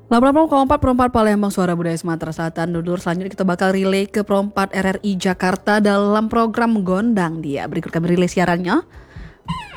84 Perempat Palembang Suara Budaya Sumatera Selatan. Dulur, selanjutnya kita bakal relay ke Perempat RRI Jakarta dalam program Gondang Dia. Berikut kami relay siarannya.